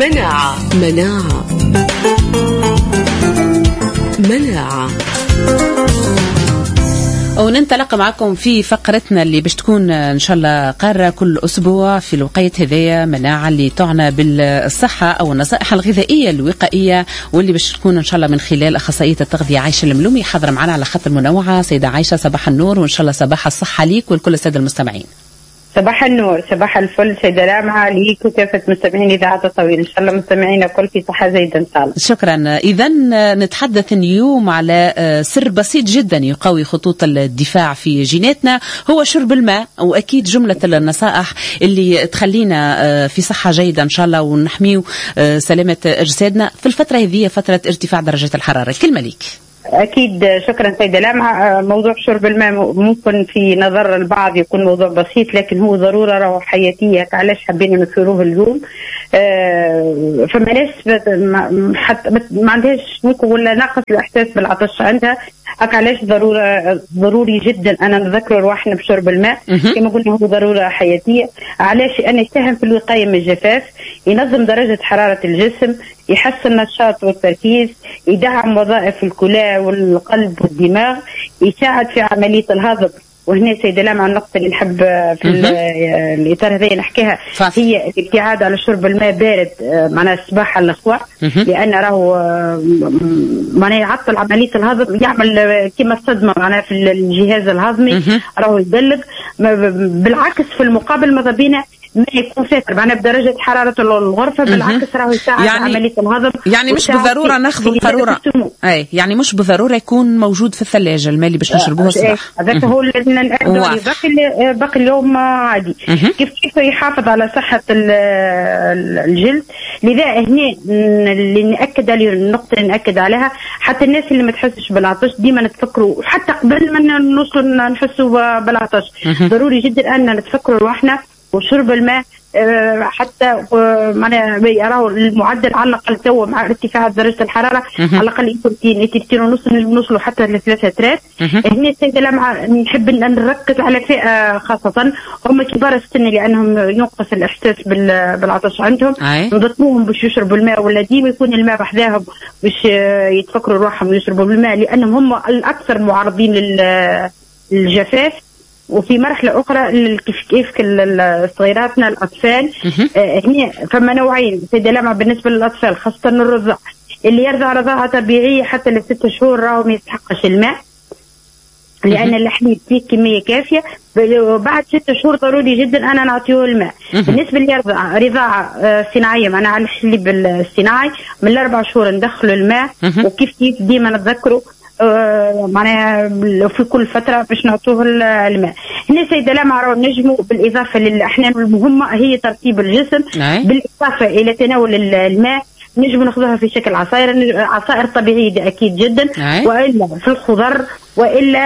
مناعة. وننطلق معكم في فقرتنا اللي باش تكون إن شاء الله قارة كل أسبوع في الوقيت هذايا، مناعة اللي تعنى بالصحة أو النصائح الغذائية الوقائية، واللي باش تكون إن شاء الله من خلال أخصائية التغذية عايشة الملومي حاضرة معنا على خط المنوعة. سيدة عايشة صباح النور، وإن شاء الله صباح الصحة ليك ولكل السادة المستمعين. صباح النور، صباح الفل سيدة لامعة ليك وكافة مستمعين إذاعة الطويل، إن شاء الله مستمعينا كل في صحة زايدة إن شاء الله. شكرا. إذا نتحدث اليوم على سر بسيط جدا يقوي خطوط الدفاع في جيناتنا، هو شرب الماء، وأكيد جملة النصائح اللي تخلينا في صحة جيدة إن شاء الله ونحميو سلامة أجسادنا في الفترة هذه، فترة ارتفاع درجة الحرارة. كلمة ليك. أكيد شكرا سيدة لامعة. موضوع شرب الماء ممكن في نظر البعض يكون موضوع بسيط، لكن هو ضرورة حياتية. علاش حابين نذكروه اليوم؟ فما ناس حتى ما عندهاش ولا ناقص الإحساس بالعطش عندها، علاش ضروري جدا أنا نذكر روحنا بشرب الماء كما قلنا، هو ضرورة حياتية. علاش؟ أنه يساهم في الوقاية من الجفاف، ينظم درجة حرارة الجسم، يحسن النشاط والتركيز، يدعم وظائف الكلى والقلب والدماغ، يساعد في عملية الهضم. وهنا سيدة لامعة النقطة اللي نحب في الإطار هذا نحكيها هي الابتعاد على شرب الماء بارد، معناها الصباح على الأخوة، لأن راهو معناها يعطل عملية الهضم، يعمل كما الصدمة معناها في الجهاز الهضمي، راهو يدلق. بالعكس في المقابل ماذا بينا ما يكون فاتر معناها بدرجة حرارة الغرفة، بالعكس راهو يساعد يعني عملية الهضم. يعني مش بالضرورة ناخذ القارورة، أي يعني مش بالضرورة يكون موجود في الثلاجة الماء اللي باش نشربوه الصباح. هذاك هو اللي باقي اليوم عادي. كيف يحافظ على صحة الجلد. لذا هنا اللي نأكد عليه، النقطة اللي نأكد عليها، حتى الناس اللي ما تحسش بالعطش ديما نتفكروا، حتى قبل ما نوصل نحسوا بالعطش ضروري جدا أن نتفكروا روحنا وشرب الماء. حتى معناها يراو المعدل على الأقل تو مع ارتفاع درجة الحرارة على الأقل 2.5 نوصلوا حتى ل 3 لترات. هنا السيدة لامعة نحب أن نركز على فئة خاصة هم كبار السن، لأنهم ينقص الإحساس بالعطش عندهم، نضطروهم باش يشربوا الماء، ولا ديما يكون الماء بحذاهم باش يتفكروا روحهم ويشربوا بالماء، لأنهم هم الأكثر معرضين للجفاف. وفي مرحلة أخرى كيف صغيراتنا الأطفال، هنا فما نوعين سيدة لامعة بالنسبة للأطفال، خاصة الرضع اللي يرضع رضاعة طبيعية حتى ل6 شهور راهو ما يستحقش الماء، لأن الحليب فيه كمية كافية. بعد 6 شهور ضروري جدا أنا نعطيه الماء. بالنسبة اللي يرضع رضاعة صناعية معناها على الحليب الصناعي من 4 شهور ندخلوا الماء، وكيف ديما نتذكروا معناها في كل فترة باش نعطوه الماء. هنا سيدة لامعة نجموا بالإضافة للأحيان المهمة هي ترطيب الجسم، بالإضافة إلى تناول الماء نجم ناخذها في شكل عصائر طبيعية، ده أكيد جدا، وإلا في الخضر، وإلا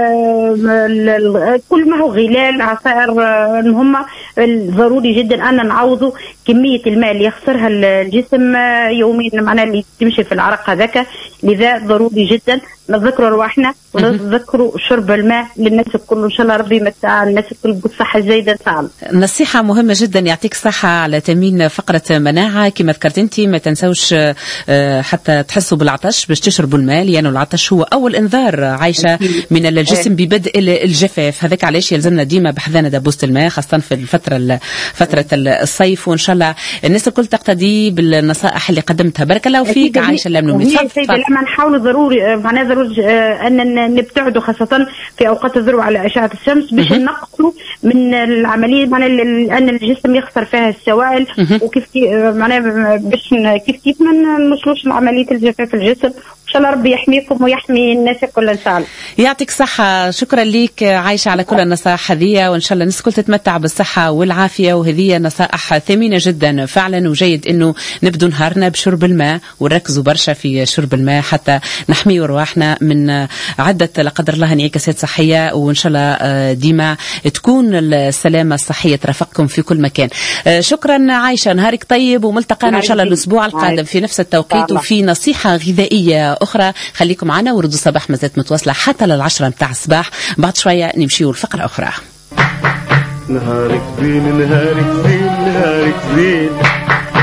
كل ما هو غلال عصائر مهمة. ضروري جدا أن نعوضوا كمية الماء اللي يخسرها الجسم يوميا معناها اللي تمشي في العرق هذاك. لذا ضروري جدا نذكروا رواحنا ونذكروا شرب الماء للناس الكل، إن شاء الله ربي يمتع الناس الكل بالصحة الجيدة إن شاء الله. النصيحة مهمة جدا، يعطيك الصحة على تمين فقرة مناعة. كما ذكرت أنت ما تنسوش حتى تحسوا بالعطش باش تشربوا الماء، لأنه العطش هو أول إنذار عايشة من الجسم ببدء الجفاف. هذاك علاش يلزمنا ديما بحذانا دبوس الماء، خاصة في فترة الصيف. وإن شاء الله الناس الكل تقتدي بالنصائح اللي قدمتها. بارك الله فيك عايشة الملومي. لما نحاول ضروري معناها أن نبتعدوا خاصة في أوقات الذروة على أشعة الشمس باش نقصوا من العملية، معناها لأن الجسم يخسر فيها السوائل، وكيف معناها باش كيف ما نوصلوش لعملية الجفاف في الجسم. إن شاء الله ربي يحميكم ويحمي الناس كلها إن شاء الله. يعطيك صحة. شكرا لك عايشة على كل النصائح هذه، وإن شاء الله الناس كل تتمتع بالصحة والعافية. وهذه نصائح ثمينة جدا فعلا، وجيد إنه نبدو نهارنا بشرب الماء ونركزوا برشا في شرب الماء حتى نحمي رواحنا من عدة لا قدر الله انعكاسات صحية. وإن شاء الله ديما تكون السلامة الصحية ترافقكم في كل مكان. شكرا عايشة، نهارك طيب، وملتقانا إن شاء الله الأسبوع القادم في نفس التوقيت وفي نصيحة غذائية أخرى. خليكم معنا وردوا الصباح مازالت متواصلة حتى لل10 متاع الصباح. بعد شوية نمشيوا لفقرة أخرى. نهارك زين نهارك زين نهارك زين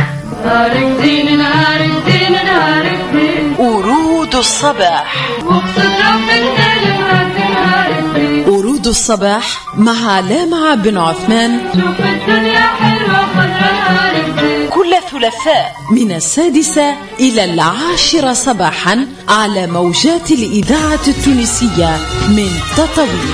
نهارك زين نهارك زين نهارك زين. ورود الصباح. واقصد ربك نهارك زين. ورود الصباح مع لامع بن عثمان. شوف الدنيا حلوة خضرا نهارك زين. كل ثلاثاء من 6 إلى 10 صباحا على موجات الإذاعة التونسية من تطاوين.